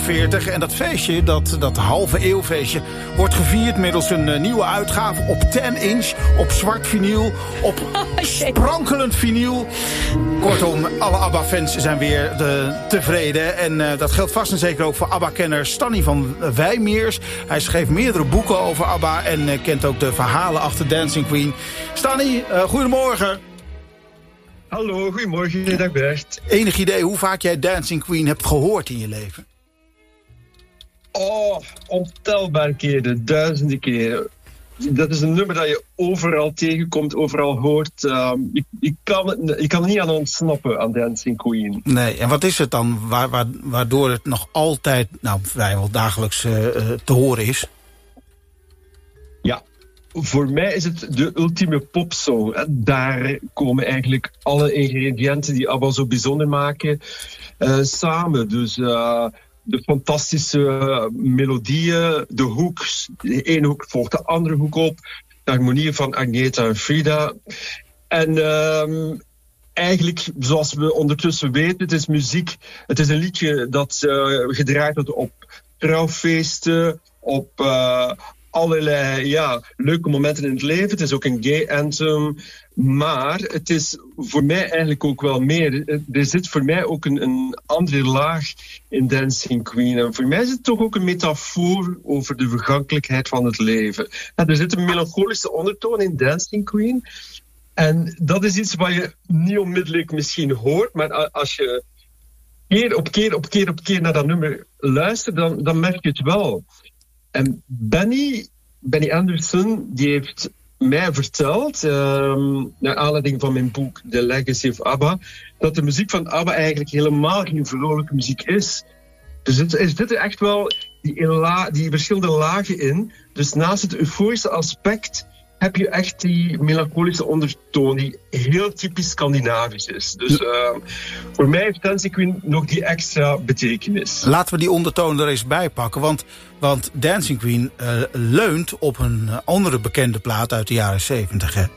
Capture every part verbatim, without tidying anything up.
vijfenveertig. En dat feestje, dat, dat halve eeuwfeestje, wordt gevierd middels een uh, nieuwe uitgave op tien inch, op zwart vinyl, op sprankelend vinyl. Kortom, alle ABBA-fans zijn weer uh, tevreden. En uh, dat geldt vast en zeker ook voor ABBA-kenner Stanny van Wijmeers. Hij schreef meerdere boeken over ABBA en uh, kent ook de verhalen achter Dancing Queen. Stanny, uh, goedemorgen. Hallo, goedemorgen, dag Bert. Enig idee hoe vaak jij Dancing Queen hebt gehoord in je leven? Oh, ontelbare keren, duizenden keren. Dat is een nummer dat je overal tegenkomt, overal hoort. Uh, je, je, kan, je kan er niet aan ontsnappen aan Dancing Queen. Nee, en wat is het dan waar, waar, waardoor het nog altijd, nou vrijwel dagelijks uh, te horen is? Ja. Voor mij is het de ultieme popsong. Daar komen eigenlijk alle ingrediënten die ABBA zo bijzonder maken uh, samen. Dus uh, de fantastische uh, melodieën, de hoeks. De ene hoek volgt de andere hoek op. De harmonieën van Agneta en Frida. En uh, eigenlijk, zoals we ondertussen weten, het is muziek. Het is een liedje dat uh, gedraaid wordt op trouwfeesten, op Uh, allerlei ja, leuke momenten in het leven. Het is ook een gay anthem. Maar het is voor mij eigenlijk ook wel meer. Er zit voor mij ook een, een andere laag in Dancing Queen. En voor mij is het toch ook een metafoor over de vergankelijkheid van het leven. En er zit een melancholische ondertoon in Dancing Queen. En dat is iets wat je niet onmiddellijk misschien hoort. Maar als je keer op keer op keer op keer naar dat nummer luistert, dan, dan merk je het wel. En Benny, Benny Andersson, die heeft mij verteld, um, naar aanleiding van mijn boek The Legacy of ABBA, dat de muziek van ABBA eigenlijk helemaal geen vrolijke muziek is. Dus het, er zitten echt wel die, la, die verschillende lagen in. Dus naast het euforische aspect heb je echt die melancholische ondertoon die heel typisch Scandinavisch is. Dus uh, voor mij heeft Dancing Queen nog die extra betekenis. Laten we die ondertoon er eens bij pakken, want, want Dancing Queen uh, leunt op een andere bekende plaat uit de jaren zeventig, hè?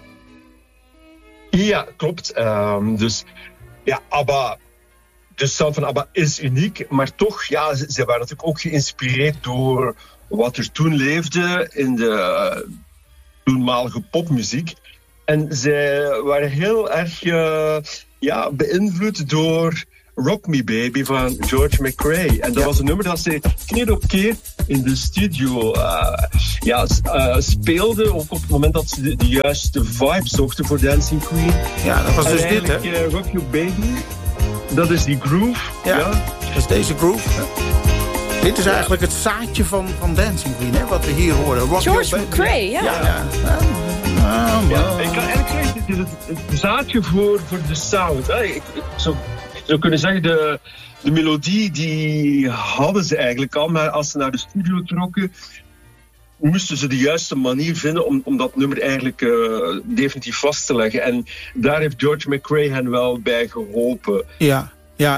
Ja, klopt. Um, dus ja, ABBA, de sound van ABBA is uniek, maar toch, ja, ze, ze waren natuurlijk ook geïnspireerd door wat er toen leefde in de Uh, toenmalige popmuziek. En zij waren heel erg uh, ja, beïnvloed door Rock Me Baby van George McRae. En dat ja. was een nummer dat ze keer op keer in de studio uh, ja, uh, speelden. Ook op het moment dat ze de, de juiste vibe zochten voor Dancing Queen. Ja, dat was en dus dit, hè? Uh, Rock You Baby, dat is die groove. Ja, ja. dat is deze groove. Hè? Dit is eigenlijk het zaadje van, van Dancing Queen, hè, wat we hier horen. Rock George McRae, ja. ja. ja. ja. ja. Ik kan eigenlijk zeggen, dit is het, het zaadje voor, voor de sound. Hè. Ik, ik zou, ik zou kunnen zeggen, de, de melodie die hadden ze eigenlijk al, maar als ze naar de studio trokken, moesten ze de juiste manier vinden om, om dat nummer eigenlijk uh, definitief vast te leggen. En daar heeft George McRae hen wel bij geholpen. Ja.